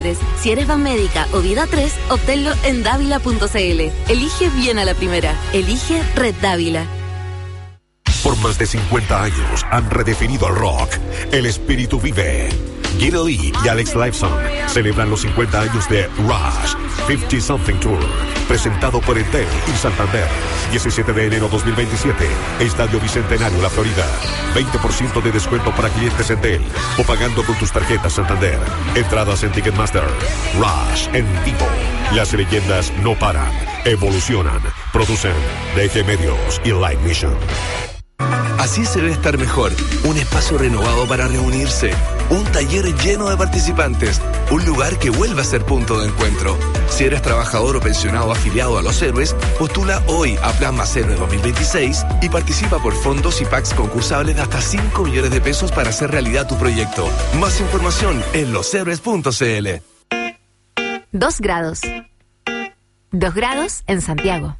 Si eres Banmédica o Vida 3, obténlo en Dávila.cl. Elige bien a la primera. Elige Red Dávila. Por más de 50 años han redefinido el rock. El espíritu vive. Guido Lee y Alex Lifeson celebran los 50 años de Rush 50 Something Tour, presentado por Entel y Santander. 17 de enero 2027, Estadio Bicentenario, La Florida. 20% de descuento para clientes Entel o pagando con tus tarjetas Santander. Entradas en Ticketmaster. Rush en vivo. Las leyendas no paran, evolucionan. Producen DG Medios y Live Mission. Así se debe estar mejor. Un espacio renovado para reunirse. Un taller lleno de participantes. Un lugar que vuelva a ser punto de encuentro. Si eres trabajador o pensionado afiliado a Los Héroes, postula hoy a Plan Más Héroe 2026 y participa por fondos y packs concursables de hasta 5 millones de pesos para hacer realidad tu proyecto. Más información en loshéroes.cl. 2 grados. 2 grados en Santiago.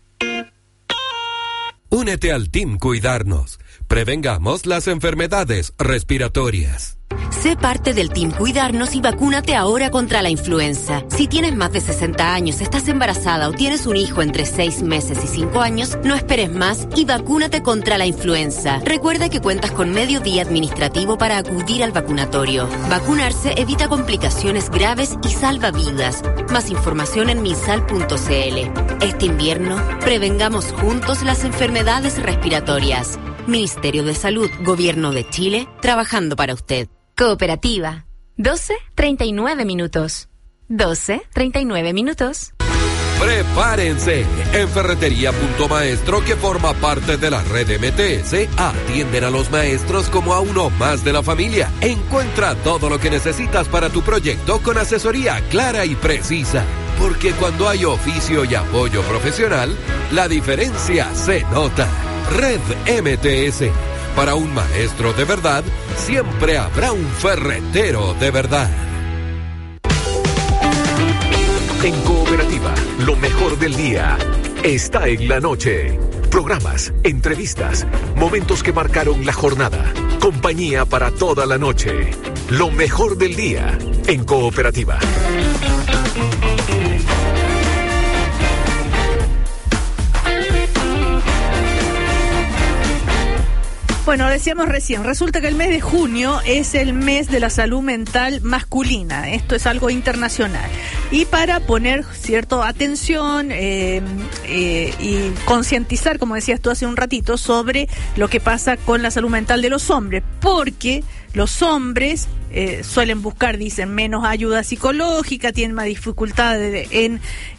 Únete al Team Cuidarnos. Prevengamos las enfermedades respiratorias. Sé parte del Team Cuidarnos y vacúnate ahora contra la influenza. Si tienes más de 60 años, estás embarazada o tienes un hijo entre 6 meses y 5 años, no esperes más y vacúnate contra la influenza. Recuerda que cuentas con medio día administrativo para acudir al vacunatorio. Vacunarse evita complicaciones graves y salva vidas. Más información en minsal.cl. Este invierno, prevengamos juntos las enfermedades respiratorias. Ministerio de Salud, Gobierno de Chile, trabajando para usted. Cooperativa. 12:39 minutos. 12:39 minutos. Prepárense. En Ferretería Punto Maestro, que forma parte de la red MTS, atienden a los maestros como a uno más de la familia. Encuentra todo lo que necesitas para tu proyecto con asesoría clara y precisa. Porque cuando hay oficio y apoyo profesional, la diferencia se nota. Red MTS. Para un maestro de verdad, siempre habrá un ferretero de verdad. En Cooperativa, lo mejor del día está en la noche. Programas, entrevistas, momentos que marcaron la jornada. Compañía para toda la noche. Lo mejor del día en Cooperativa. Bueno, decíamos recién, resulta que el mes de junio es el mes de la salud mental masculina. Esto es algo internacional. Y para poner cierta atención y concientizar, como decías tú hace un ratito, sobre lo que pasa con la salud mental de los hombres. Porque los hombres suelen buscar, dicen, menos ayuda psicológica, tienen más dificultades en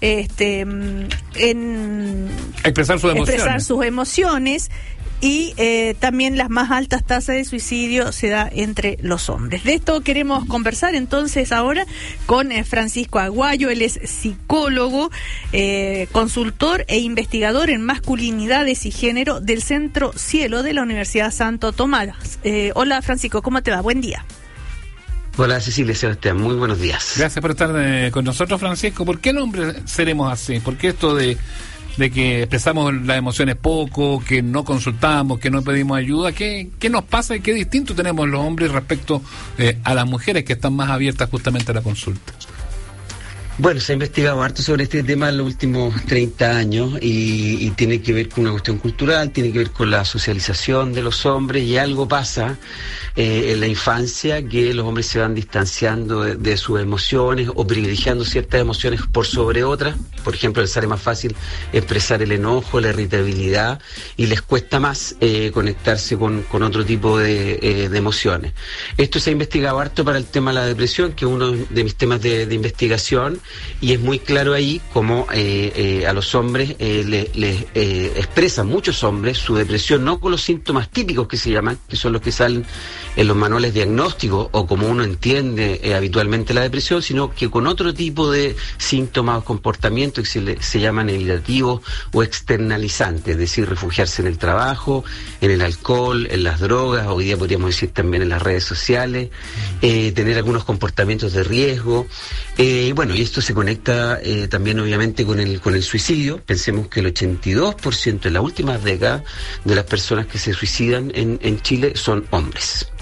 expresar sus emociones. Y también las más altas tasas de suicidio se da entre los hombres. De esto queremos conversar entonces ahora con Francisco Aguayo. Él es psicólogo, consultor e investigador en masculinidades y género del Centro Cielo de la Universidad Santo Tomás. Hola Francisco, ¿cómo te va? Buen día. Hola Cecilia, Sebastián, muy buenos días. Gracias por estar con nosotros, Francisco. ¿Por qué el hombre seremos así? ¿Por qué esto de que expresamos las emociones poco, que no consultamos, que no pedimos ayuda? ¿Qué nos pasa y qué distinto tenemos los hombres respecto a las mujeres que están más abiertas justamente a la consulta? Bueno, se ha investigado harto sobre este tema en los últimos 30 años y tiene que ver con una cuestión cultural, tiene que ver con la socialización de los hombres, y algo pasa en la infancia que los hombres se van distanciando de sus emociones o privilegiando ciertas emociones por sobre otras. Por ejemplo, les sale más fácil expresar el enojo, la irritabilidad, y les cuesta más conectarse con otro tipo de emociones. Esto se ha investigado harto para el tema de la depresión, que es uno de mis temas de investigación. Y es muy claro ahí cómo a los hombres les expresan muchos hombres su depresión, no con los síntomas típicos que se llaman, que son los que salen en los manuales diagnósticos o como uno entiende habitualmente la depresión, sino que con otro tipo de síntomas o comportamientos que se llaman evitativos o externalizantes, es decir, refugiarse en el trabajo, en el alcohol, en las drogas, hoy día podríamos decir también en las redes sociales, tener algunos comportamientos de riesgo, bueno, y esto se conecta también obviamente con el suicidio. Pensemos que el 82% en las últimas décadas de las personas que se suicidan en Chile son hombres.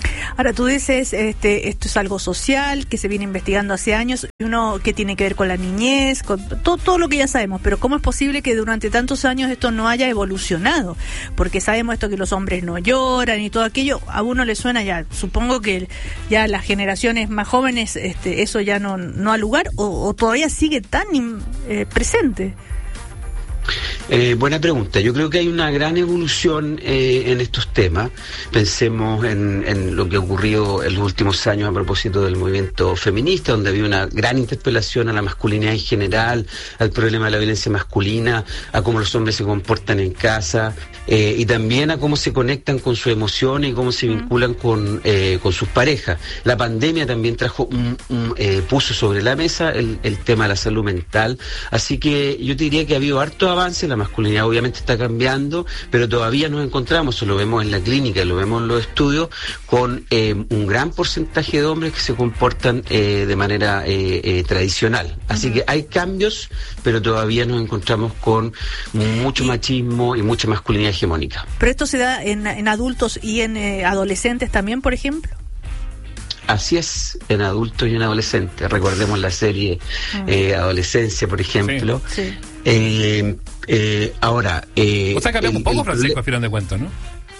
Ahora tú dices, esto es algo social que se viene investigando hace años, y uno que tiene que ver con la niñez, con todo lo que ya sabemos, pero ¿cómo es posible que durante tantos años esto no haya evolucionado? Porque sabemos esto que los hombres no lloran y todo aquello, a uno le suena ya, supongo que ya las generaciones más jóvenes, eso ya no ha lugar, o todavía sigue tan presente. Buena pregunta. Yo creo que hay una gran evolución en estos temas. Pensemos en lo que ocurrió en los últimos años a propósito del movimiento feminista, donde había una gran interpelación a la masculinidad en general, al problema de la violencia masculina, a cómo los hombres se comportan en casa, y también a cómo se conectan con sus emociones y cómo se vinculan con sus parejas. La pandemia también puso sobre la mesa el tema de la salud mental, así que yo te diría que ha habido harto avance. La masculinidad obviamente está cambiando, pero todavía nos encontramos, lo vemos en la clínica, lo vemos en los estudios, con un gran porcentaje de hombres que se comportan de manera tradicional. Así que hay cambios, pero todavía nos encontramos con mucho machismo y mucha masculinidad hegemónica. ¿Pero esto se da en adultos y en adolescentes también, por ejemplo? Así es, en adultos y en adolescentes. Recordemos la serie Adolescencia, por ejemplo. Sí. Ahora... o sea, cambiamos un poco, Francisco, a final de cuentas, ¿no?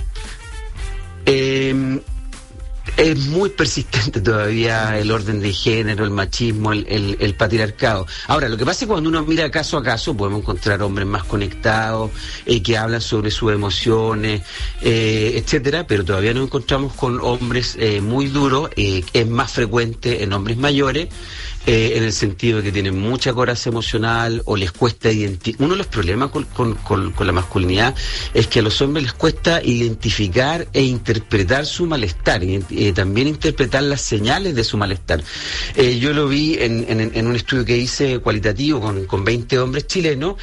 Es muy persistente todavía el orden de género, el machismo, el patriarcado. Ahora, lo que pasa es que cuando uno mira caso a caso, podemos encontrar hombres más conectados, que hablan sobre sus emociones, etcétera, pero todavía nos encontramos con hombres muy duros, es más frecuente en hombres mayores, en el sentido de que tienen mucha coraza emocional o les cuesta identificar. Uno de los problemas con la masculinidad es que a los hombres les cuesta identificar e interpretar su malestar, y también interpretar las señales de su malestar. Yo lo vi en un estudio que hice cualitativo con 20 hombres chilenos.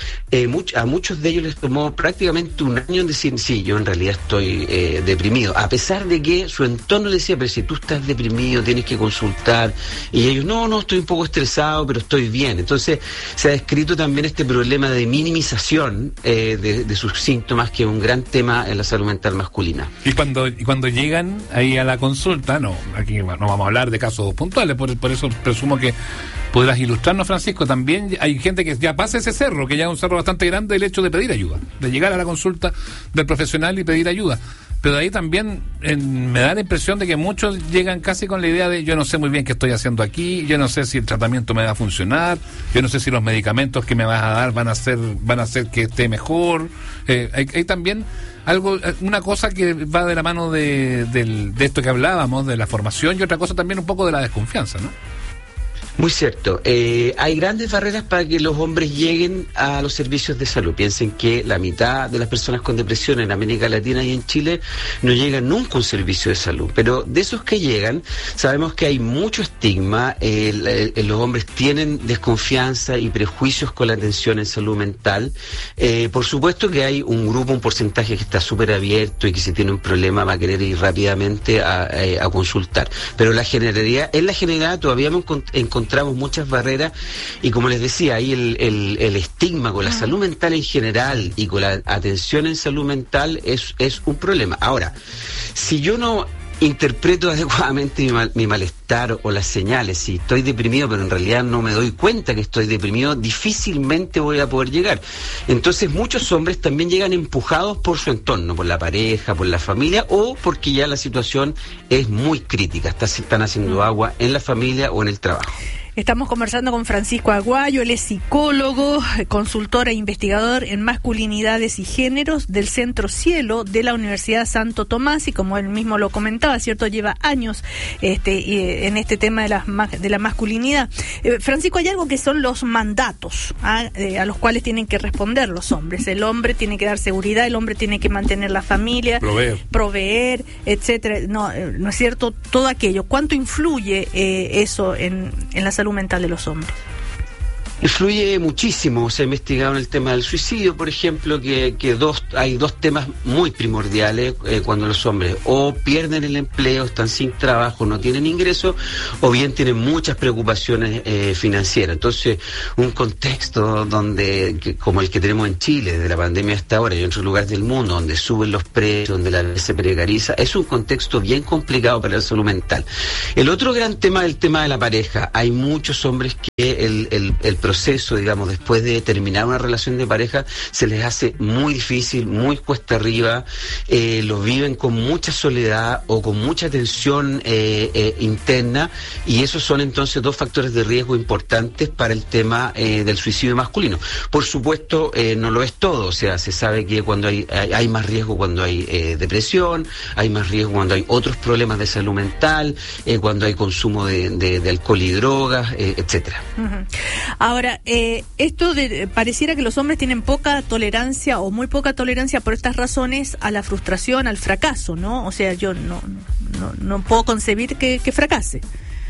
A muchos de ellos les tomó prácticamente un año en decir, sí, yo en realidad estoy deprimido, a pesar de que su entorno decía, pero si tú estás deprimido tienes que consultar, y ellos, no, estoy un poco estresado, pero estoy bien. Entonces se ha descrito también este problema de minimización de sus síntomas, que es un gran tema en la salud mental masculina. Y cuando llegan ahí a la consulta, aquí no vamos a hablar de casos puntuales, por eso presumo que podrás ilustrarnos, Francisco. También hay gente que ya pasa ese cerro, que ya es un cerro bastante grande, el hecho de pedir ayuda, de llegar a la consulta del profesional y pedir ayuda. Pero ahí también me da la impresión de que muchos llegan casi con la idea de, yo no sé muy bien qué estoy haciendo aquí, yo no sé si el tratamiento me va a funcionar, yo no sé si los medicamentos que me vas a dar van a hacer que esté mejor. Hay también una cosa que va de la mano de esto que hablábamos, de la formación, y otra cosa también un poco de la desconfianza, ¿no? Muy cierto. Hay grandes barreras para que los hombres lleguen a los servicios de salud. Piensen que la mitad de las personas con depresión en América Latina y en Chile no llegan nunca a un servicio de salud. Pero de esos que llegan, sabemos que hay mucho estigma. Los hombres tienen desconfianza y prejuicios con la atención en salud mental. Por supuesto que hay un porcentaje que está súper abierto y que si tiene un problema va a querer ir rápidamente a consultar. Pero en la generalidad todavía encontramos muchas barreras, y como les decía, ahí el estigma con la salud mental en general y con la atención en salud mental es un problema. Ahora, si yo no interpreto adecuadamente mi malestar o las señales, si estoy deprimido pero en realidad no me doy cuenta que estoy deprimido, difícilmente voy a poder llegar. Entonces muchos hombres también llegan empujados por su entorno, por la pareja, por la familia, o porque ya la situación es muy crítica, están haciendo agua en la familia o en el trabajo. Estamos conversando con Francisco Aguayo, él es psicólogo, consultor e investigador en masculinidades y géneros del Centro Cielo de la Universidad Santo Tomás, y como él mismo lo comentaba, ¿cierto?, lleva años en este tema de la masculinidad. Francisco, hay algo que son los mandatos a los cuales tienen que responder los hombres. El hombre tiene que dar seguridad, el hombre tiene que mantener la familia, proveer, etcétera. No es cierto, todo aquello. ¿Cuánto influye eso en la salud mental de los hombres? Influye muchísimo. Se ha investigado en el tema del suicidio, por ejemplo, que hay dos temas muy primordiales cuando los hombres o pierden el empleo, están sin trabajo, no tienen ingresos, o bien tienen muchas preocupaciones financieras. Entonces, un contexto como el que tenemos en Chile, desde la pandemia hasta ahora, y en otros lugares del mundo, donde suben los precios, donde la vida se precariza, es un contexto bien complicado para la salud mental. El otro gran tema es el tema de la pareja. Hay muchos hombres que el proceso, digamos, después de terminar una relación de pareja, se les hace muy difícil, muy cuesta arriba, lo viven con mucha soledad o con mucha tensión interna, y esos son entonces dos factores de riesgo importantes para el tema del suicidio masculino. Por supuesto, no lo es todo, o sea, se sabe que cuando hay más riesgo cuando hay depresión, hay más riesgo cuando hay otros problemas de salud mental, cuando hay consumo de alcohol y drogas, etcétera. Uh-huh. Ahora, esto pareciera que los hombres tienen poca tolerancia o muy poca tolerancia por estas razones a la frustración, al fracaso, ¿no? O sea, yo no puedo concebir que fracase.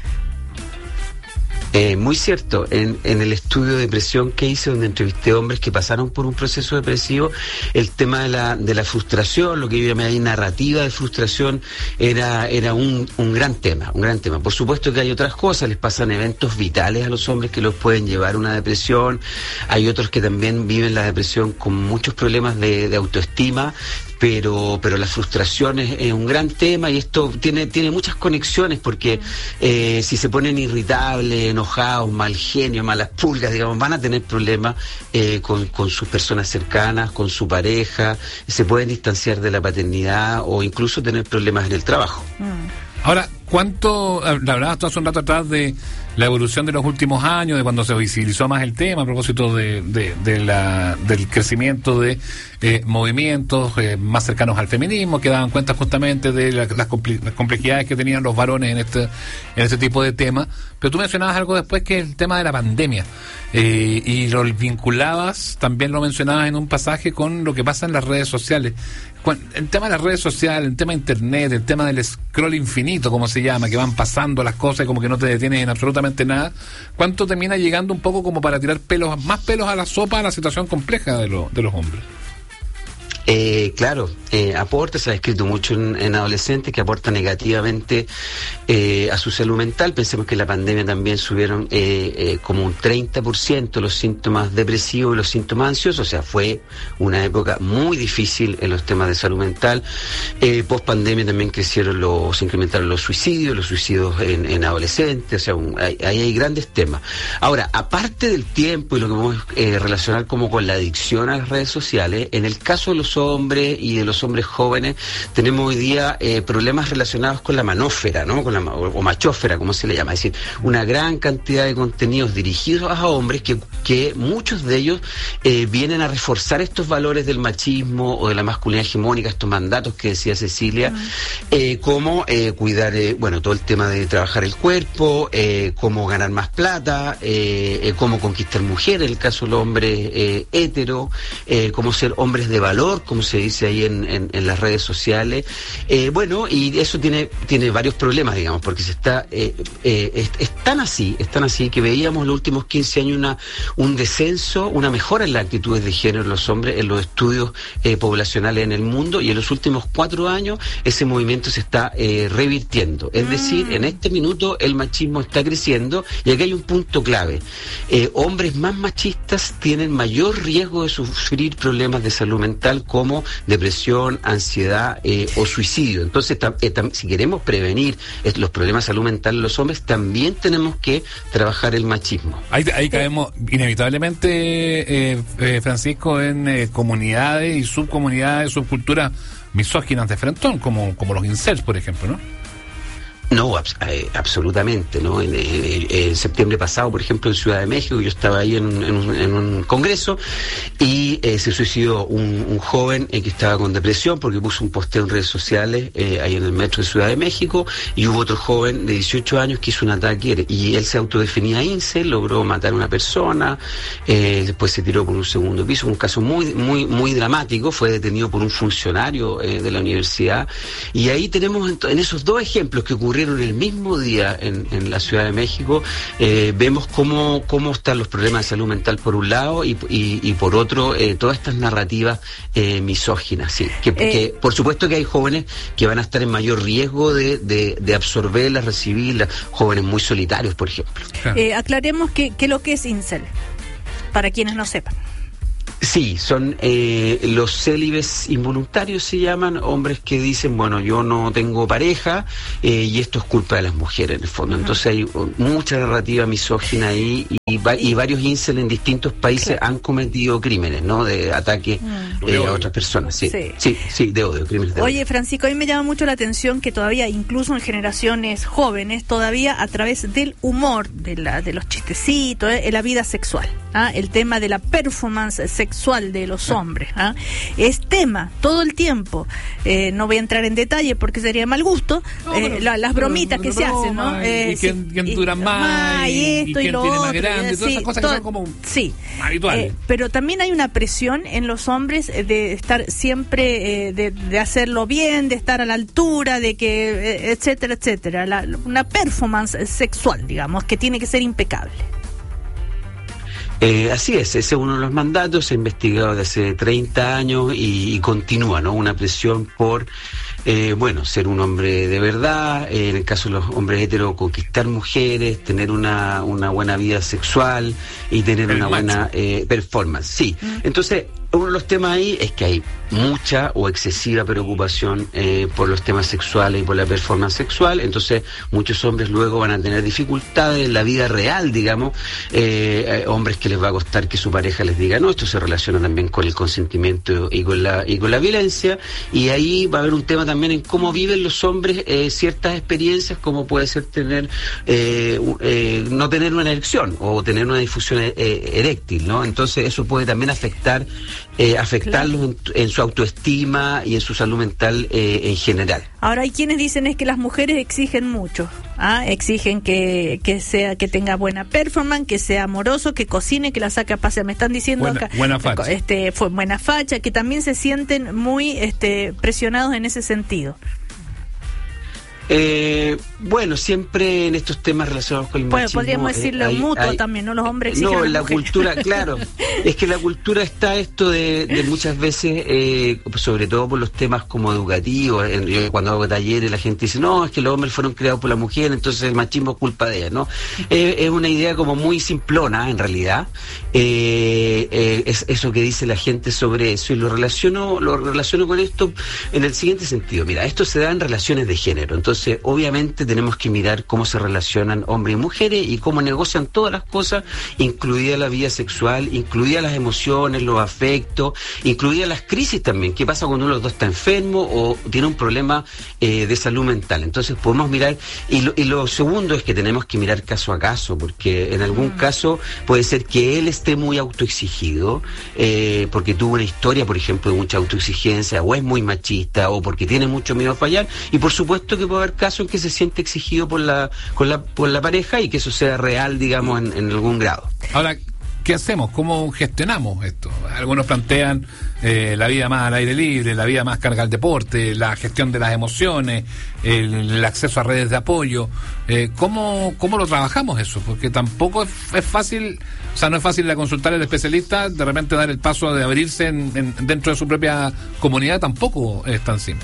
Muy cierto. En el estudio de depresión que hice, donde entrevisté hombres que pasaron por un proceso depresivo, el tema de la frustración, lo que yo llamé ahí narrativa de frustración, era un gran tema, un gran tema. Por supuesto que hay otras cosas, les pasan eventos vitales a los hombres que los pueden llevar a una depresión. Hay otros que también viven la depresión con muchos problemas de autoestima. Pero la frustración es un gran tema, y esto tiene muchas conexiones, porque si se ponen irritables, enojados, mal genio, malas pulgas, digamos, van a tener problemas con sus personas cercanas, con su pareja, se pueden distanciar de la paternidad o incluso tener problemas en el trabajo. Ahora, ¿cuánto hablabas tú hace un rato atrás de la evolución de los últimos años, de cuando se visibilizó más el tema a propósito del crecimiento de movimientos más cercanos al feminismo, que daban cuenta justamente de las complejidades que tenían los varones en este tipo de temas? Pero tú mencionabas algo después, que es el tema de la pandemia, y lo vinculabas, también lo mencionabas en un pasaje, con lo que pasa en las redes sociales. El tema de las redes sociales, el tema de internet, el tema del scroll infinito, como se llama, que van pasando las cosas y como que no te detienes en absolutamente nada, ¿cuánto termina llegando un poco como para tirar más pelos a la sopa a la situación compleja de los hombres? Claro, aporta, se ha escrito mucho en adolescentes, que aporta negativamente a su salud mental. Pensemos que en la pandemia también subieron como un 30% los síntomas depresivos y los síntomas ansiosos. O sea, fue una época muy difícil en los temas de salud mental. Post pandemia también se incrementaron los suicidios en adolescentes. O sea, ahí hay grandes temas. Ahora, aparte del tiempo y lo que podemos relacionar como con la adicción a las redes sociales, en el caso de los hombres y de los hombres jóvenes, tenemos hoy día problemas relacionados con la manósfera, ¿no? O machósfera, como se le llama, es decir, una gran cantidad de contenidos dirigidos a hombres que muchos de ellos vienen a reforzar estos valores del machismo o de la masculinidad hegemónica, estos mandatos que decía Cecilia, como cuidar, todo el tema de trabajar el cuerpo, cómo ganar más plata, cómo conquistar mujeres, en el caso del hombre hetero, cómo ser hombres de valor, como se dice ahí en las redes sociales. Y eso tiene varios problemas, digamos, porque es tan así que veíamos en los últimos 15 años un descenso, una mejora en las actitudes de género en los hombres, en los estudios poblacionales en el mundo, y en los últimos 4 años ese movimiento se está revirtiendo. Es decir, en este minuto el machismo está creciendo, y aquí hay un punto clave. Hombres más machistas tienen mayor riesgo de sufrir problemas de salud mental como depresión, ansiedad o suicidio. Entonces, si queremos prevenir los problemas de salud mental en los hombres, también tenemos que trabajar el machismo. Ahí caemos inevitablemente, Francisco, en comunidades y subcomunidades, subculturas misóginas de frentón, como los incels, por ejemplo, ¿no? No, absolutamente, ¿no? En septiembre pasado, por ejemplo, en Ciudad de México, yo estaba ahí en un congreso, y se suicidó un joven que estaba con depresión porque puso un posteo en redes sociales ahí en el metro de Ciudad de México, y hubo otro joven de 18 años que hizo un ataque, y él se autodefinía incel, logró matar a una persona, después se tiró por un segundo piso, un caso muy, muy, muy dramático, fue detenido por un funcionario de la universidad, y ahí tenemos en esos dos ejemplos que ocurrieron ocurrieron el mismo día en la Ciudad de México, vemos cómo están los problemas de salud mental por un lado y por otro todas estas narrativas misóginas, sí, que por supuesto que hay jóvenes que van a estar en mayor riesgo de absorberlas, recibirlas, jóvenes muy solitarios, por ejemplo. Aclaremos que lo que es incel, para quienes no sepan. Sí, son los célibes involuntarios, se llaman, hombres que dicen, bueno, yo no tengo pareja y esto es culpa de las mujeres en el fondo. Entonces hay mucha narrativa misógina ahí y varios incel en distintos países han cometido crímenes, ¿no? De ataque a otras personas. Sí, de odio, crímenes de odio. Oye, Francisco, a mí me llama mucho la atención que todavía, incluso en generaciones jóvenes, todavía a través del humor, de los chistecitos, la vida sexual, el tema de la performance sexual de los hombres, es tema todo el tiempo. No voy a entrar en detalle porque sería mal gusto, las bromitas que se hacen, ¿no? Y quién dura más, y esto y lo tiene otro, más grande, todas esas cosas que son como habituales. Pero también hay una presión en los hombres de estar siempre, de hacerlo bien, de estar a la altura, de que, etcétera, etcétera. Una performance sexual, digamos, que tiene que ser impecable. Así es, ese es uno de los mandatos, se ha investigado desde hace 30 años y continúa, ¿no? Una presión por, ser un hombre de verdad, en el caso de los hombres heteros, conquistar mujeres, tener una buena vida sexual y tener una buena performance. Sí, entonces uno de los temas ahí es que hay mucha o excesiva preocupación por los temas sexuales y por la performance sexual, entonces muchos hombres luego van a tener dificultades en la vida real, digamos, hombres que les va a costar que su pareja les diga no. Esto se relaciona también con el consentimiento y con la violencia, y ahí va a haber un tema también en cómo viven los hombres ciertas experiencias, como puede ser tener no tener una erección o tener una disfunción eréctil, ¿no? Entonces eso puede también afectarlos en su autoestima y en su salud mental en general. Ahora hay quienes dicen es que las mujeres exigen mucho, exigen que tenga buena performance, que sea amoroso, que cocine, que la saque a pasear. Me están diciendo buena facha. Fue buena facha, que también se sienten muy presionados en ese sentido. Siempre en estos temas relacionados con el machismo... podríamos decirlo mutuo también, ¿no? Los hombres exigen no, a en la mujeres. cultura, claro. Es que en la cultura está esto de muchas veces, sobre todo por los temas como educativos. Yo cuando hago talleres la gente dice, no, es que los hombres fueron creados por la mujer, entonces el machismo es culpa de ella, ¿no? Es una idea como muy simplona, en realidad. Es eso que dice la gente sobre eso, y lo relaciono con esto en el siguiente sentido. Mira, esto se da en relaciones de género, entonces obviamente tenemos que mirar cómo se relacionan hombres y mujeres y cómo negocian todas las cosas, incluida la vida sexual, incluidas las emociones, los afectos, incluidas las crisis también. ¿Qué pasa cuando uno de los dos está enfermo o tiene un problema de salud mental? Entonces podemos mirar, y lo segundo es que tenemos que mirar caso a caso, porque en algún caso puede ser que él esté muy autoexigido, porque tuvo una historia, por ejemplo, de mucha autoexigencia, o es muy machista, o porque tiene mucho miedo a fallar, y por supuesto que puede haber casos en que se siente exigido por la pareja y que eso sea real, digamos, en algún grado. Ahora, ¿qué hacemos? ¿Cómo gestionamos esto? Algunos plantean la vida más al aire libre, la vida más cargada al deporte, la gestión de las emociones, el acceso a redes de apoyo. ¿Cómo lo trabajamos eso? Porque tampoco es fácil, o sea, no es fácil consultar al especialista, de repente dar el paso de abrirse dentro de su propia comunidad, tampoco es tan simple.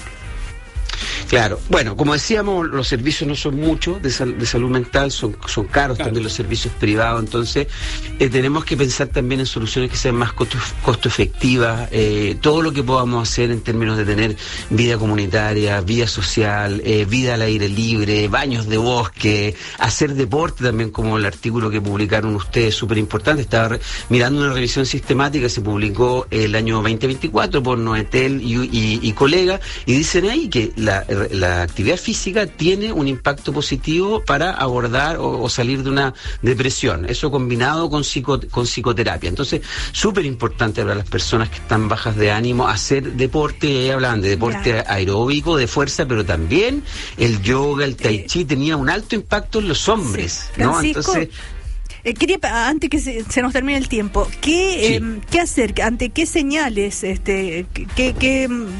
Claro, bueno, como decíamos, los servicios no son muchos de salud mental, son caros también los servicios privados, entonces tenemos que pensar también en soluciones que sean más costo efectivas, todo lo que podamos hacer en términos de tener vida comunitaria, vida social, vida al aire libre, baños de bosque, hacer deporte también, como el artículo que publicaron ustedes, súper importante. Estaba mirando una revisión sistemática, se publicó el año 2024 por Noetel y colega, y dicen ahí que la actividad física tiene un impacto positivo para abordar o salir de una depresión, eso combinado con psicoterapia. Entonces, súper importante para las personas que están bajas de ánimo hacer deporte. Ahí hablaban de deporte aeróbico, de fuerza, pero también el yoga, el tai chi tenía un alto impacto en los hombres, sí. ¿no? Francisco, entonces quería, antes que se nos termine el tiempo, ¿qué hacer? ¿Ante qué señales?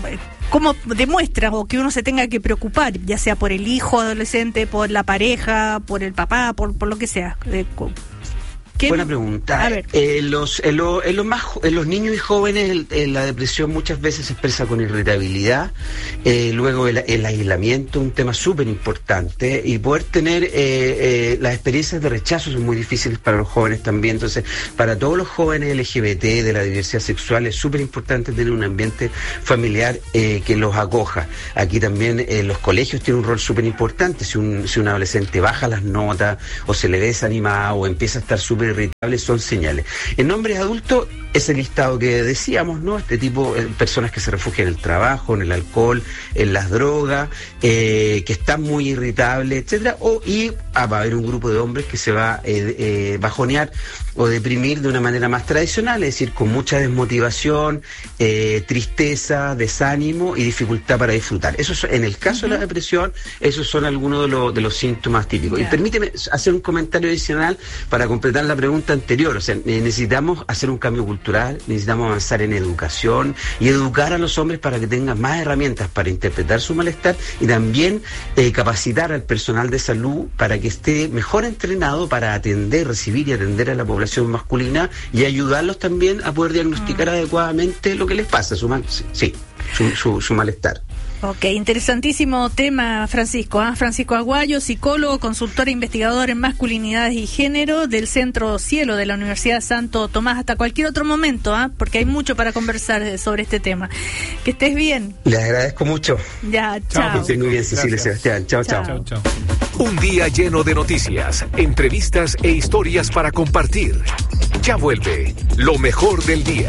cómo demuestra o que uno se tenga que preocupar, ya sea por el hijo adolescente, por la pareja, por el papá, por lo que sea. Buena pregunta. En los niños y jóvenes la depresión muchas veces se expresa con irritabilidad, luego el aislamiento, un tema súper importante, y poder tener las experiencias de rechazo son muy difíciles para los jóvenes también. Entonces, para todos los jóvenes LGBT de la diversidad sexual es súper importante tener un ambiente familiar que los acoja. Aquí también los colegios tienen un rol súper importante. Si un adolescente baja las notas o se le ve desanimado o empieza a estar súper irritables, son señales. En hombres adultos, ese listado que decíamos, ¿no? Este tipo de personas que se refugian en el trabajo, en el alcohol, en las drogas, que están muy irritables, etcétera, va a haber un grupo de hombres que se va a bajonear o deprimir de una manera más tradicional, es decir, con mucha desmotivación, tristeza, desánimo y dificultad para disfrutar. Eso en el caso de la depresión, esos son algunos de los síntomas típicos. Y permíteme hacer un comentario adicional para completar la pregunta anterior. O sea, necesitamos hacer un cambio cultural, necesitamos avanzar en educación y educar a los hombres para que tengan más herramientas para interpretar su malestar, y también capacitar al personal de salud para que esté mejor entrenado para recibir y atender a la población masculina, y ayudarlos también a poder diagnosticar adecuadamente lo que les pasa, su malestar. Ok, interesantísimo tema, Francisco. Francisco Aguayo, psicólogo, consultor e investigador en masculinidades y género del Centro Cielo de la Universidad Santo Tomás. Hasta cualquier otro momento, porque hay mucho para conversar sobre este tema. Que estés bien. Les agradezco mucho. Ya, chao. Que estén muy bien, Cecilia y Sebastián. Chao. Un día lleno de noticias, entrevistas e historias para compartir. Ya vuelve lo mejor del día.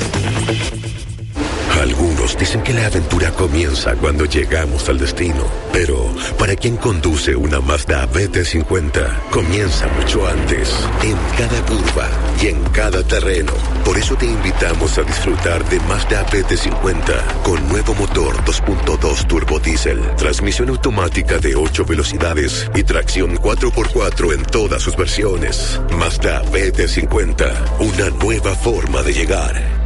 Algunos dicen que la aventura comienza cuando llegamos al destino, pero para quien conduce una Mazda BT50, comienza mucho antes, en cada curva y en cada terreno. Por eso te invitamos a disfrutar de Mazda BT50 con nuevo motor 2.2 turbo diésel, transmisión automática de 8 velocidades y tracción 4x4 en todas sus versiones. Mazda BT50, una nueva forma de llegar.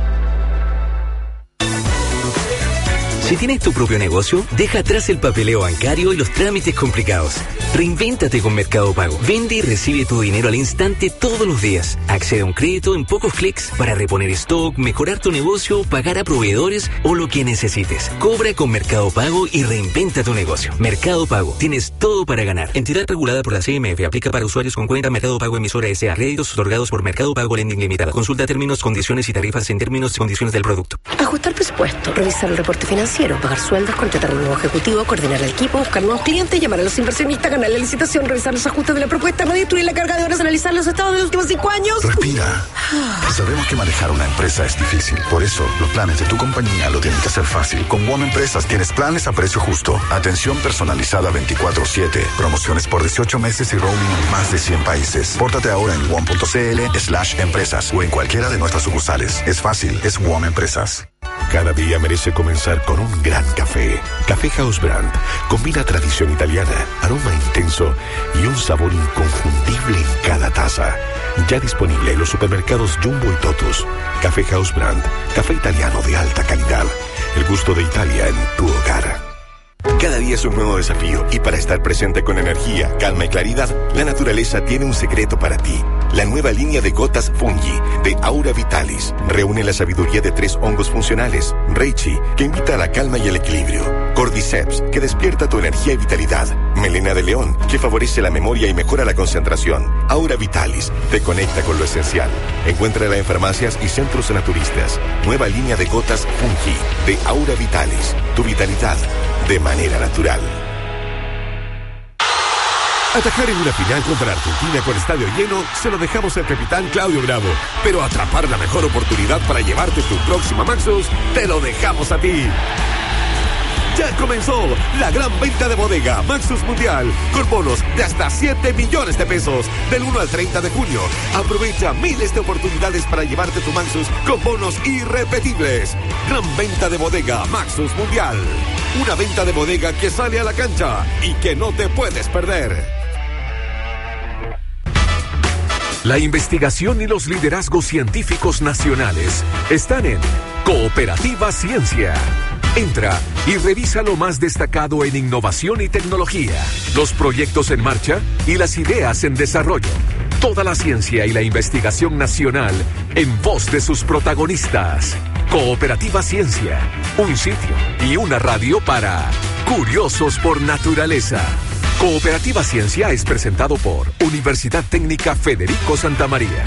Si tienes tu propio negocio, deja atrás el papeleo bancario y los trámites complicados. Reinvéntate con Mercado Pago. Vende y recibe tu dinero al instante todos los días. Accede a un crédito en pocos clics para reponer stock, mejorar tu negocio, pagar a proveedores o lo que necesites. Cobra con Mercado Pago y reinventa tu negocio. Mercado Pago. Tienes todo para ganar. Entidad regulada por la CMF. Aplica para usuarios con cuenta Mercado Pago emisora S.A. Créditos otorgados por Mercado Pago Lending Limitada. Consulta términos, condiciones y tarifas en términos y condiciones del producto. Ajustar presupuesto, revisar el reporte financiero, pagar sueldos, contratar un nuevo ejecutivo, coordinar el equipo, buscar nuevos clientes, llamar a los inversionistas, ganar la licitación, revisar los ajustes de la propuesta, redistribuir la carga de horas, analizar los estados de los últimos 5 años. Respira. Sabemos que manejar una empresa es difícil. Por eso, los planes de tu compañía lo tienen que hacer fácil. Con WOM Empresas tienes planes a precio justo. Atención personalizada 24/7. Promociones por 18 meses y roaming en más de 100 países. Pórtate ahora en WOM.cl/empresas o en cualquiera de nuestras sucursales. Es fácil, es WOM Empresas. Cada día merece comenzar con un gran café. Café House Brand combina tradición italiana, aroma intenso y un sabor inconfundible en cada taza. Ya disponible en los supermercados Jumbo y Totus. Café House Brand, café italiano de alta calidad. El gusto de Italia en tu hogar. Cada día es un nuevo desafío y para estar presente con energía, calma y claridad, la naturaleza tiene un secreto para ti. La nueva línea de gotas Fungi de Aura Vitalis reúne la sabiduría de 3 hongos funcionales. Reishi, que invita a la calma y el equilibrio. Cordyceps, que despierta tu energía y vitalidad. Melena de león, que favorece la memoria y mejora la concentración. Aura Vitalis, te conecta con lo esencial. Encuéntrala en farmacias y centros naturistas. Nueva línea de gotas Fungi de Aura Vitalis. Tu vitalidad de manera natural. Atajar en una final contra Argentina con estadio lleno se lo dejamos al capitán Claudio Bravo, pero atrapar la mejor oportunidad para llevarte tu próxima Maxus te lo dejamos a ti. Ya comenzó la gran venta de bodega Maxus Mundial con bonos de hasta 7 millones de pesos del 1 al 30 de junio. Aprovecha miles de oportunidades para llevarte tu Maxus con bonos irrepetibles. Gran venta de bodega Maxus Mundial. Una venta de bodega que sale a la cancha y que no te puedes perder. La investigación y los liderazgos científicos nacionales están en Cooperativa Ciencia. Entra y revisa lo más destacado en innovación y tecnología, los proyectos en marcha y las ideas en desarrollo. Toda la ciencia y la investigación nacional en voz de sus protagonistas. Cooperativa Ciencia, un sitio y una radio para curiosos por naturaleza. Cooperativa Ciencia es presentado por Universidad Técnica Federico Santa María.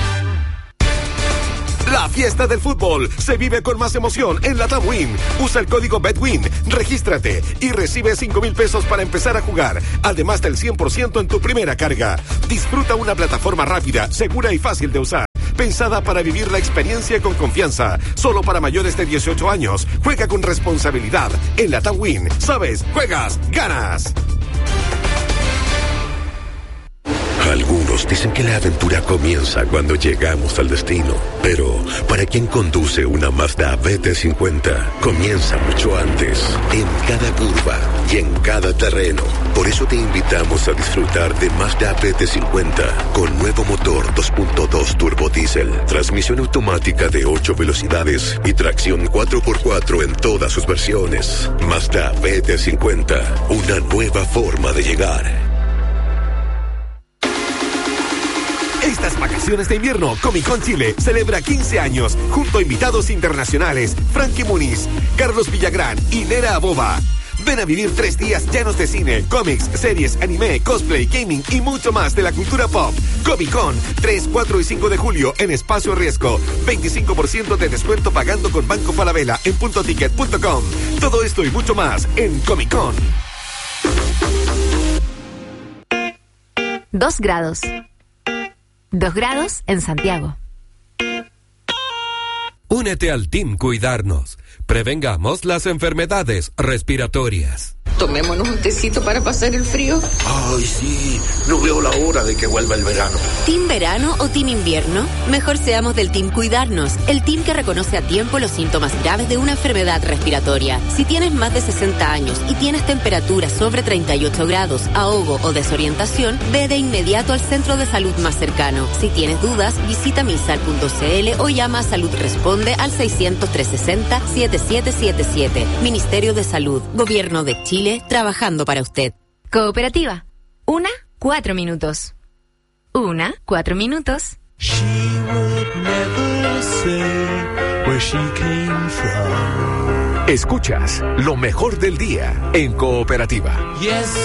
La fiesta del fútbol se vive con más emoción en la TAM Win. Usa el código BETWIN, regístrate y recibe 5,000 pesos para empezar a jugar, además del 100% en tu primera carga. Disfruta una plataforma rápida, segura y fácil de usar, pensada para vivir la experiencia con confianza. Solo para mayores de 18 años. Juega con responsabilidad. En la TAM Win, sabes, juegas, ganas. Algunos dicen que la aventura comienza cuando llegamos al destino, pero para quien conduce una Mazda BT50, comienza mucho antes, en cada curva y en cada terreno. Por eso te invitamos a disfrutar de Mazda BT50 con nuevo motor 2.2 turbo diésel, transmisión automática de 8 velocidades y tracción 4x4 en todas sus versiones. Mazda BT50, una nueva forma de llegar. Estas vacaciones de invierno, Comic Con Chile celebra 15 años junto a invitados internacionales Frankie Muniz, Carlos Villagrán y Nera Aboba. Ven a vivir 3 días llenos de cine, cómics, series, anime, cosplay, gaming y mucho más de la cultura pop. Comic Con, 3, 4 y 5 de julio en Espacio Riesgo. 25% de descuento pagando con Banco Falabella en puntoticket.com. Todo esto y mucho más en Comic Con. 2 grados. 2 grados en Santiago. Únete al Team Cuidarnos. Prevengamos las enfermedades respiratorias. Tomémonos un tecito para pasar el frío. Ay, sí, no veo la hora de que vuelva el verano. ¿Team verano o team invierno? Mejor seamos del Team Cuidarnos, el team que reconoce a tiempo los síntomas graves de una enfermedad respiratoria. Si tienes más de 60 años y tienes temperatura sobre 38 grados, ahogo o desorientación, ve de inmediato al centro de salud más cercano. Si tienes dudas, visita misal.cl o llama a Salud Responde al 600-360-7777. Ministerio de Salud, Gobierno de Chile, trabajando para usted. Cooperativa. 4 minutos. 4 minutos. She would never say where she came from. Escuchas lo mejor del día en Cooperativa. Yes,